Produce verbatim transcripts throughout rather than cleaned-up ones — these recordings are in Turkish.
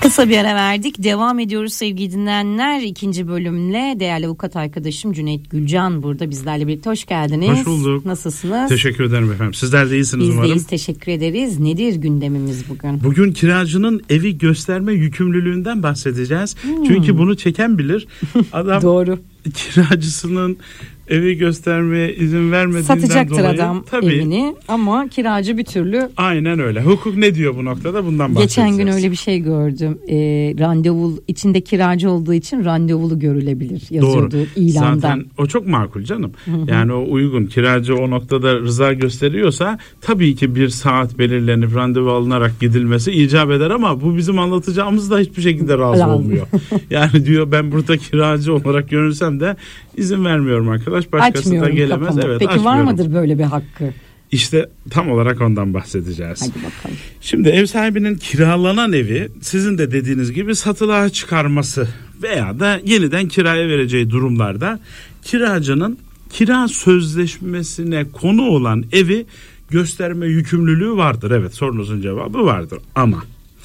Kısa bir ara verdik. Devam ediyoruz sevgili dinleyenler. İkinci bölümle değerli avukat arkadaşım Cüneyt Gülcan burada bizlerle birlikte. Hoş geldiniz. Hoş bulduk. Nasılsınız? Teşekkür ederim efendim. Sizler de iyisiniz Biz umarım. Biz deyiz, teşekkür ederiz. Nedir gündemimiz bugün? Bugün kiracının evi gösterme yükümlülüğünden bahsedeceğiz. Hmm. Çünkü bunu çeken bilir. Adam Doğru. Kiracısının evi göstermeye izin vermediğinden satacaktır dolayı. Adam tabii, evini ama kiracı bir türlü. Aynen öyle. Hukuk ne diyor bu noktada, bundan bahsedeceğiz. Geçen gün öyle bir şey gördüm. E, randevu içinde kiracı olduğu için randevulu görülebilir yazıyordu. Doğru. İlanda. Zaten o çok makul canım. Hı hı. Yani o uygun. Kiracı o noktada rıza gösteriyorsa tabii ki bir saat belirlenip randevu alınarak gidilmesi icap eder ama bu bizim anlatacağımız da hiçbir şekilde razı Razı. olmuyor. Yani diyor ben burada kiracı olarak görünsem de izin vermiyorum arkadaş. Başkası Açmıyorum da gelemez. Kapımı. Evet, Peki açmıyorum. var mıdır böyle bir hakkı? İşte tam olarak ondan bahsedeceğiz. Hadi bakalım. Şimdi ev sahibinin kiralanan evi sizin de dediğiniz gibi satılığa çıkarması veya da yeniden kiraya vereceği durumlarda kiracının kira sözleşmesine konu olan evi gösterme yükümlülüğü vardır. Evet, sorunuzun cevabı vardır ama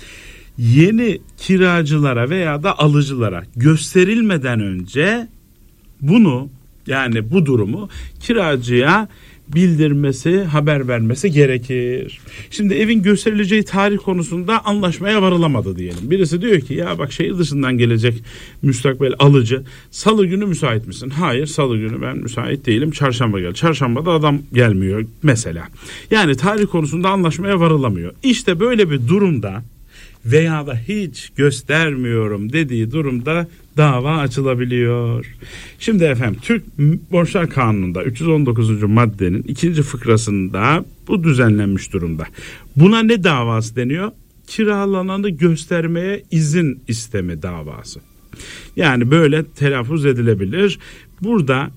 yeni kiracılara veya da alıcılara gösterilmeden önce bunu, yani bu durumu kiracıya bildirmesi, haber vermesi gerekir. Şimdi evin gösterileceği tarih konusunda anlaşmaya varılamadı diyelim. Birisi diyor ki ya bak şehir dışından gelecek müstakbel alıcı, salı günü müsait misin? Hayır, salı günü ben müsait değilim, çarşamba gel. Çarşamba da adam gelmiyor mesela. Yani tarih konusunda anlaşmaya varılamıyor. İşte böyle bir durumda veya da hiç göstermiyorum dediği durumda dava açılabiliyor. Şimdi efendim Türk Borçlar Kanunu'nda üç yüz on dokuzuncu maddenin ikinci fıkrasında bu düzenlenmiş durumda. Buna ne davası deniyor? Kiralananı göstermeye izin isteme davası. Yani böyle telaffuz edilebilir. Burada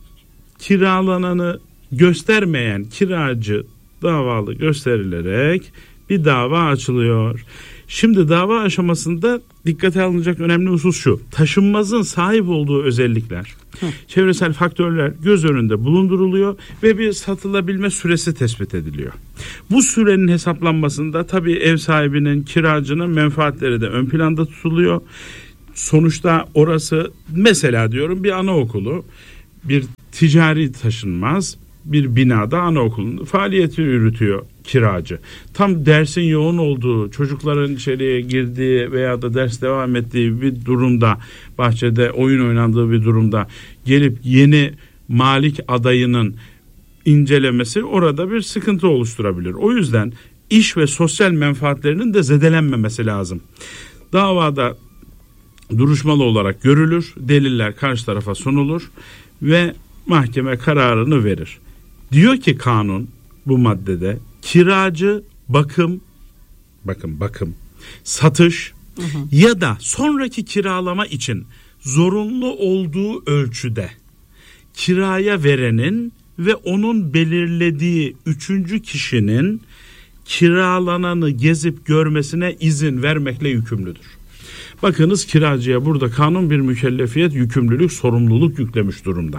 kiralananı göstermeyen kiracı davalı gösterilerek bir dava açılıyor. Şimdi dava aşamasında dikkate alınacak önemli husus şu: taşınmazın sahip olduğu özellikler, Hı. çevresel faktörler göz önünde bulunduruluyor ve bir satılabilme süresi tespit ediliyor. Bu sürenin hesaplanmasında tabii ev sahibinin, kiracının menfaatleri de ön planda tutuluyor. Sonuçta orası mesela diyorum bir anaokulu, bir ticari taşınmaz, bir binada anaokulunda faaliyeti yürütüyor kiracı. Tam dersin yoğun olduğu, çocukların içeriye girdiği veya da ders devam ettiği bir durumda, bahçede oyun oynandığı bir durumda gelip yeni malik adayının incelemesi orada bir sıkıntı oluşturabilir. O yüzden iş ve sosyal menfaatlerinin de zedelenmemesi lazım. Davada duruşmalı olarak görülür, deliller karşı tarafa sunulur ve mahkeme kararını verir. Diyor ki kanun bu maddede kiracı bakım, bakın bakım, satış hı hı. ya da sonraki kiralama için zorunlu olduğu ölçüde kiraya verenin ve onun belirlediği üçüncü kişinin kiralananı gezip görmesine izin vermekle yükümlüdür. Bakınız, kiracıya burada kanun bir mükellefiyet, yükümlülük, sorumluluk yüklemiş durumda.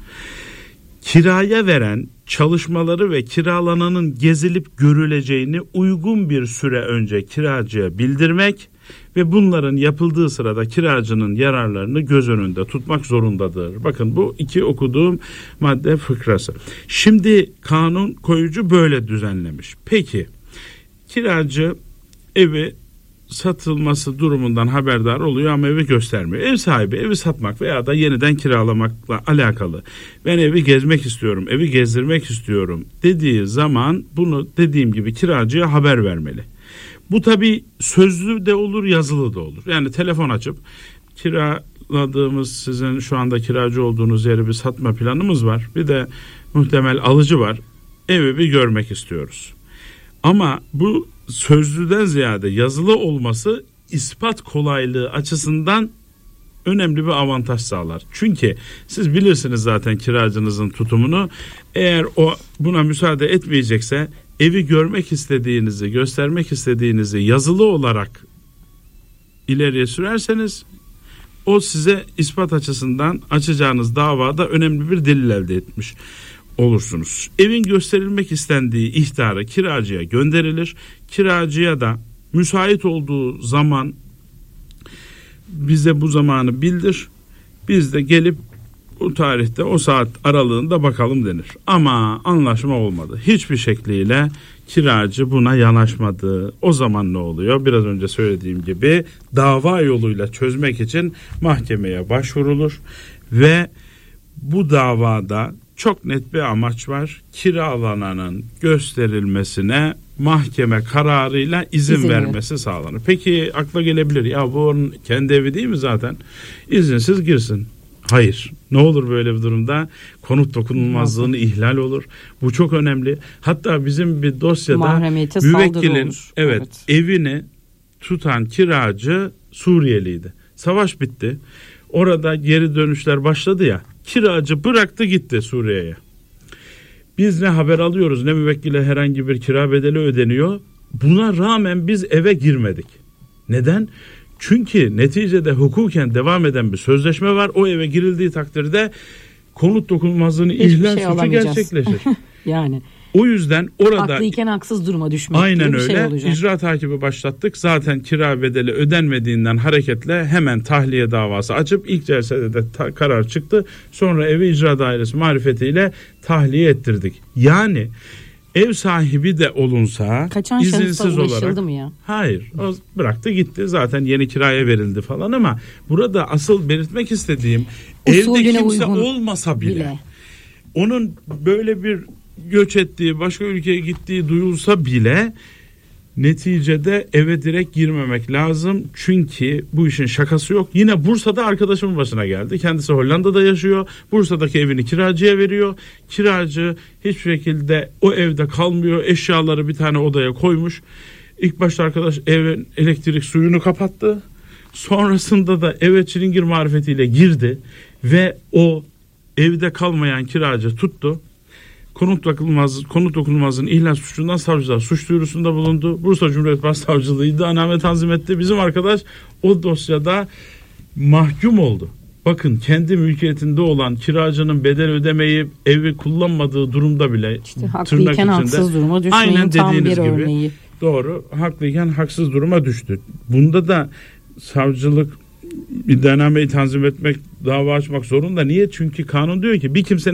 Kiraya veren çalışmaları ve kiralananın gezilip görüleceğini uygun bir süre önce kiracıya bildirmek ve bunların yapıldığı sırada kiracının yararlarını göz önünde tutmak zorundadır. Bakın, bu iki okuduğum madde fıkrası. Şimdi kanun koyucu böyle düzenlemiş. Peki kiracı evi satılması durumundan haberdar oluyor ama evi göstermiyor. Ev sahibi evi satmak veya da yeniden kiralamakla alakalı, ben evi gezmek istiyorum, evi gezdirmek istiyorum dediği zaman bunu dediğim gibi kiracıya haber vermeli. Bu tabii sözlü de olur, yazılı da olur. Yani telefon açıp kiraladığımız, sizin şu anda kiracı olduğunuz yeri bir satma planımız var, bir de muhtemel alıcı var, evi bir görmek istiyoruz. Ama bu sözlüden ziyade yazılı olması ispat kolaylığı açısından önemli bir avantaj sağlar. Çünkü siz bilirsiniz zaten kiracınızın tutumunu. Eğer o buna müsaade etmeyecekse, evi görmek istediğinizi, göstermek istediğinizi yazılı olarak ileriye sürerseniz, o size ispat açısından açacağınız davada önemli bir delil elde etmiş olursunuz. Evin gösterilmek istendiği ihtarı kiracıya gönderilir. Kiracıya da müsait olduğu zaman bize bu zamanı bildir. Biz de gelip bu tarihte o saat aralığında bakalım denir. Ama anlaşma olmadı. Hiçbir şekliyle kiracı buna yanaşmadı. O zaman ne oluyor? Biraz önce söylediğim gibi dava yoluyla çözmek için mahkemeye başvurulur ve bu davada çok net bir amaç var. Kiralananın gösterilmesine mahkeme kararıyla izin, izin vermesi sağlanır. Peki akla gelebilir, ya bu onun kendi evi değil mi zaten? İzinsiz girsin. Hayır. Ne olur böyle bir durumda? Konut dokunulmazlığını ihlal olur. Bu çok önemli. Hatta bizim bir dosyada müvekkilin evet, evet. evini tutan kiracı Suriyeliydi. Savaş bitti. Orada geri dönüşler başladı ya. Kiracı bıraktı gitti Suriye'ye. Biz ne haber alıyoruz, ne müvekkile herhangi bir kira bedeli ödeniyor. Buna rağmen biz eve girmedik. Neden? Çünkü neticede hukuken devam eden bir sözleşme var. O eve girildiği takdirde konut dokunulmazlığını ihlal şey suçu gerçekleşir. Yani. O yüzden orada haklıyken haksız duruma düşmek aynen gibi bir öyle, şey olacak. İcra takibi başlattık. Zaten kira bedeli ödenmediğinden hareketle hemen tahliye davası açıp ilk celsede de ta- karar çıktı. Sonra evi icra dairesi marifetiyle tahliye ettirdik. Yani ev sahibi de olunsa kaçan izinsiz olarak mı ya? Hayır, o bıraktı gitti. Zaten yeni kiraya verildi falan ama burada asıl belirtmek istediğim usulüne evde kimse olmasa bile, bile onun böyle bir göç ettiği, başka ülkeye gittiği duyulsa bile neticede eve direkt girmemek lazım. Çünkü bu işin şakası yok. Yine Bursa'da arkadaşımın başına geldi. Kendisi Hollanda'da yaşıyor. Bursa'daki evini kiracıya veriyor. Kiracı hiçbir şekilde o evde kalmıyor. Eşyaları bir tane odaya koymuş. İlk başta arkadaş evin elektrik suyunu kapattı. Sonrasında da eve çilingir marifetiyle girdi ve o evde kalmayan kiracı tuttu. Konut dokunulmaz, konut dokunulmazlığının ihlal suçundan savcılar suç duyurusunda bulundu. Bursa Cumhuriyet Başsavcılığı iddianame tanzim etti. Bizim arkadaş o dosyada mahkum oldu. Bakın, kendi mülkiyetinde olan kiracının bedel ödemeyi evi kullanmadığı durumda bile işte haklıyken haksız duruma düşmeyin, aynen tam dediğiniz bir gibi örneği. Doğru, haklıyken haksız duruma düştü. Bunda da savcılık iddianameyi tanzim etmek, dava açmak zorunda. Niye? Çünkü kanun diyor ki bir kimsenin